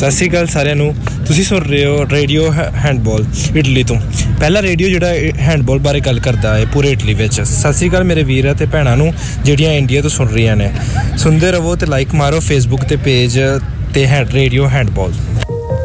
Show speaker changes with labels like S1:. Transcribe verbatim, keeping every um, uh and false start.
S1: ਸਤਿ ਸ਼੍ਰੀ ਅਕਾਲ ਸਾਰਿਆਂ ਨੂੰ। ਤੁਸੀਂ ਸੁਣ ਰਹੇ ਹੋ ਰੇਡੀਓ ਹੈਂਡਬਾਲ ਇਟਲੀ ਤੋਂ, ਪਹਿਲਾ ਰੇਡੀਓ ਜਿਹੜਾ ਹੈਂਡਬਾਲ ਬਾਰੇ ਗੱਲ ਕਰਦਾ ਹੈ ਪੂਰੇ ਇਟਲੀ ਵਿੱਚ। ਸਤਿ ਸ਼੍ਰੀ ਅਕਾਲ ਮੇਰੇ ਵੀਰ ਅਤੇ ਭੈਣਾਂ ਨੂੰ ਜਿਹੜੀਆਂ ਇੰਡੀਆ ਤੋਂ ਸੁਣ ਰਹੀਆਂ ਨੇ। ਸੁਣਦੇ ਰਹੋ ਅਤੇ ਲਾਈਕ ਮਾਰੋ ਫੇਸਬੁੱਕ 'ਤੇ ਪੇਜ 'ਤੇ ਹੈ ਰੇਡੀਓ ਹੈਂਡਬਾਲ।